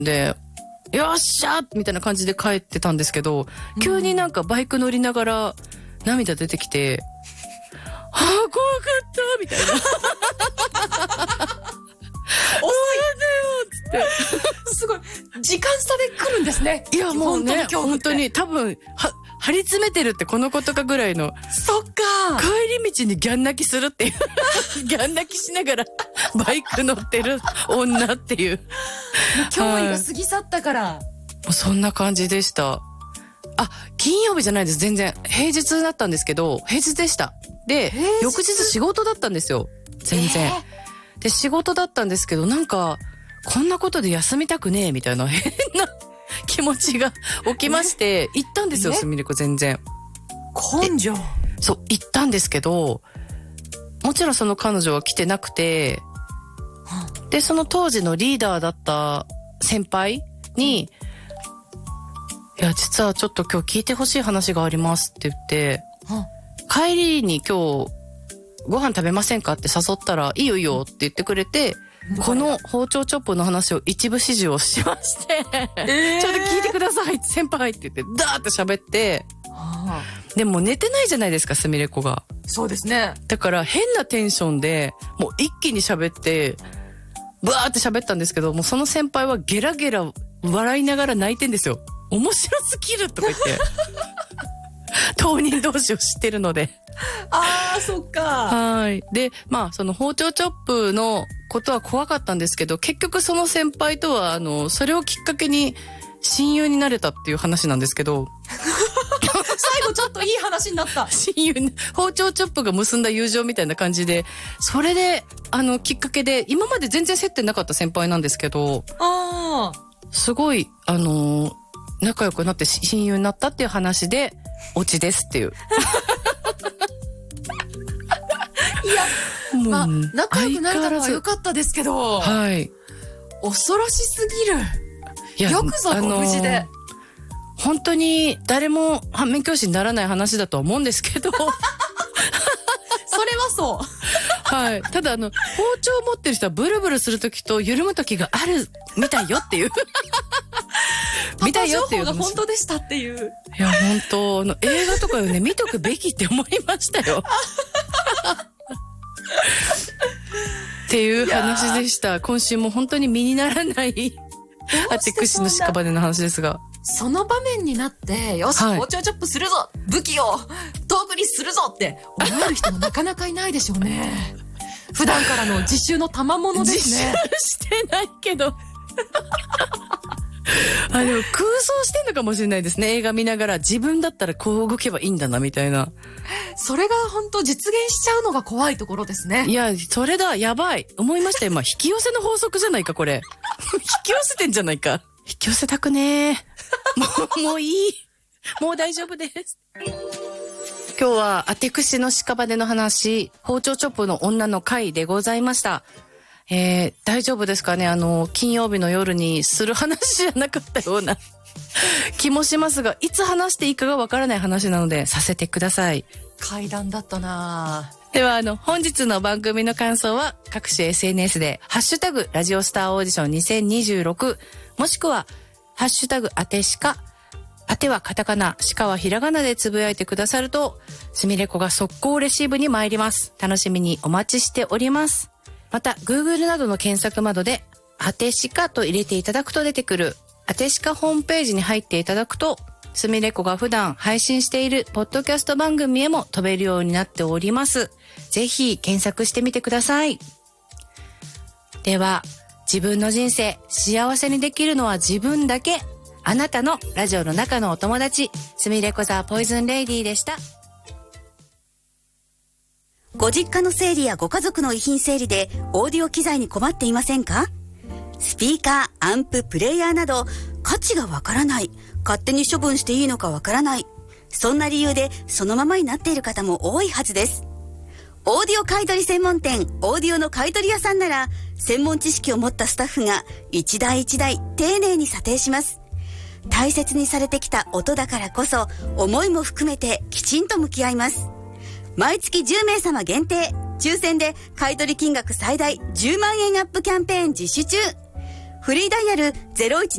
で、よっしゃみたいな感じで帰ってたんですけど、急になんかバイク乗りながら涙出てきて、怖かったみたいな。 すごい時間差で来るんですね。 いやもうね、本当に多分張り詰めてるってこのことかぐらいの。 そっか。 帰り道にギャン泣きするっていうギャン泣きしながらバイク乗ってる女っていう。 脅威が過ぎ去ったから。 もうそんな感じでした。金曜日じゃないです。全然平日だったんですけど、平日でした。で、翌日仕事だったんですよ。全然。で、仕事だったんですけど、なんかこんなことで休みたくねえみたいな変な気持ちが起きまして、行ったんですよ、すみれこ全然。 根性。 そう、行ったんですけど、もちろんその彼女は来てなくて、で、その当時のリーダーだった先輩に、いや、実はちょっと今日聞いてほしい話がありますって言って、帰りに今日ご飯食べませんかって誘ったら、いいよいいよって言ってくれて、この包丁チョップの話を一部始終をしまして、ちょっと聞いてください先輩って言ってダーって喋って、でも寝てないじゃないですか、すみれ子が。 そうですね。 だから変なテンションでもう一気に喋ってバーって喋ったんですけど、もうその先輩はゲラゲラ笑いながら泣いてんですよ。面白すぎるとか言って当人同士を知ってるので。 そっか。 はい。で、その包丁チョップのことは怖かったんですけど、結局その先輩とはそれをきっかけに親友になれたっていう話なんですけど最後ちょっといい話になった。 親友、包丁チョップが結んだ友情みたいな感じで、それできっかけで、今まで全然接点なかった先輩なんですけど、すごい仲良くなって親友になったっていう話でオチですっていう。 いや、仲良くなれたのは良かったですけど、 はい、 恐ろしすぎる。よくぞご無事で。 本当に誰も反面教師にならない話だとは思うんですけどそれはそうはい。ただ包丁を持ってる人はブルブルする時と緩む時があるみたいよっていうみたいよっていう。パパ情報が本当でしたっていう。 いや本当映画とかよね、見とくべきって思いましたよっていう話でした。今週も本当に身にならないアテクシの屍の話ですが、 その場面になってよし、包丁チョップするぞ、武器を道具にするぞって思える人もなかなかいないでしょうね。普段からの自習の賜物ですね。 自習してないけど空想してんのかもしれないですね。映画見ながら自分だったらこう動けばいいんだなみたいな。 それが本当実現しちゃうのが怖いところですね。 いや、それだ、やばい思いましたよ。引き寄せの法則じゃないかこれ引き寄せてんじゃないか。引き寄せたくねーもういい、もう大丈夫です。今日はアテクシの屍の話、包丁チョップの女の回でございました。大丈夫ですかね。金曜日の夜にする話じゃなかったような気もしますが、いつ話していいかがわからない話なのでさせてください。 怪談だったな。 では本日の番組の感想は各種 SNS でハッシュタグラジオスターオーディション2026、もしくはハッシュタグあてしか、あてはカタカナ、しかはひらがなでつぶやいてくださると、すみれこが速攻レシーブに参ります。楽しみにお待ちしております。また Google などの検索窓であてしかと入れていただくと出てくるあてしかホームページに入っていただくと、すみれこが普段配信しているポッドキャスト番組へも飛べるようになっております。ぜひ検索してみてください。では、自分の人生幸せにできるのは自分だけ。あなたのラジオの中のお友達、すみれこザポイズンレイディでした。 ご実家の整理やご家族の遺品整理でオーディオ機材に困っていませんか？スピーカー、アンプ、プレイヤーなど価値がわからない、勝手に処分していいのかわからない、そんな理由でそのままになっている方も多いはずです。オーディオ買取専門店オーディオの買取屋さんなら、専門知識を持ったスタッフが一台一台丁寧に査定します。大切にされてきた音だからこそ、思いも含めてきちんと向き合います。毎月10名様限定、抽選で買取金額最大10万円アップキャンペーン実施中。 フリーダイヤル